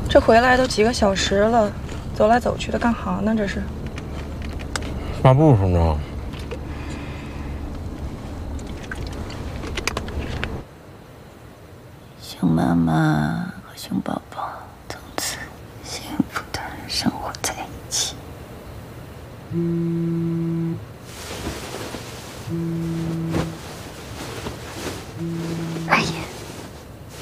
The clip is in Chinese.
这回来都几个小时了，走来走去的干哈呢？这是？ 发布上呢。 熊妈妈和熊宝宝从此幸福的生活在一起。